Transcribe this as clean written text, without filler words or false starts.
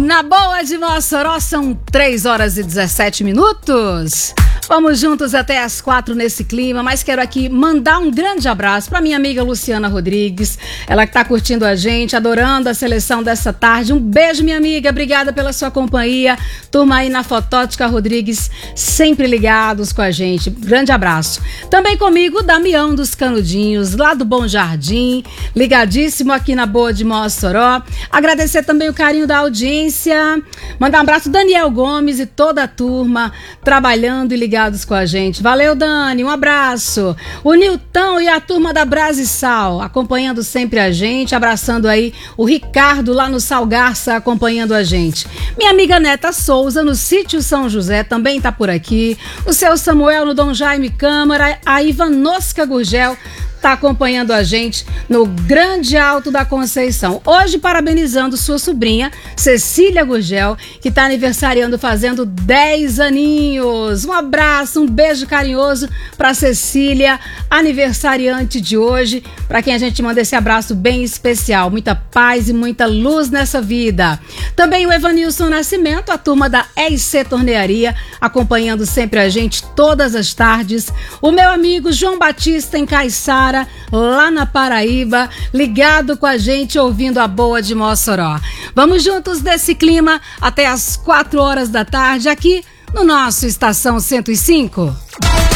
Na Boa de Mossoró são 3h17. Vamos juntos até as 4 nesse clima, mas quero aqui mandar um grande abraço para minha amiga Luciana Rodrigues, ela que está curtindo a gente, adorando a seleção dessa tarde. Um beijo, minha amiga, obrigada pela sua companhia. Turma aí na Fotótica Rodrigues, sempre ligados com a gente. Grande abraço. Também comigo, Damião dos Canudinhos, lá do Bom Jardim, ligadíssimo aqui na Boa de Mossoró. Agradecer também o carinho da audiência. Mandar um abraço Daniel Gomes e toda a turma trabalhando e ligados com a gente. Valeu, Dani, um abraço. O Nilton e a turma da Brasisal acompanhando sempre a gente, abraçando aí o Ricardo lá no Salgarça acompanhando a gente. Minha amiga Neta Souza no Sítio São José também tá por aqui. O seu Samuel no Dom Jaime Câmara, a Ivanosca Gurgel está acompanhando a gente no Grande Alto da Conceição. Hoje parabenizando sua sobrinha, Cecília Gurgel, que está aniversariando, fazendo 10 aninhos. Um abraço, um beijo carinhoso para Cecília, aniversariante de hoje, para quem a gente manda esse abraço bem especial. Muita paz e muita luz nessa vida. Também o Evanilson Nascimento, a turma da EIC Tornearia, acompanhando sempre a gente todas as tardes. O meu amigo João Batista em Caiçara, lá na Paraíba, ligado com a gente, ouvindo a Boa de Mossoró. Vamos juntos desse clima até as 4 horas da tarde, aqui no nosso Estação 105.